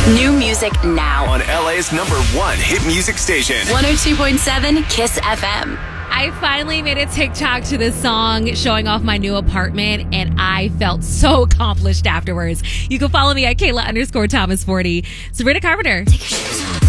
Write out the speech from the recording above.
New music now. On LA's #1 hit music station. 102.7 Kiss FM. I finally made a TikTok to this song showing off my new apartment, and I felt so accomplished afterwards. You can follow me at Kayla_Thomas40. Sabrina Carpenter. Take your shoes off.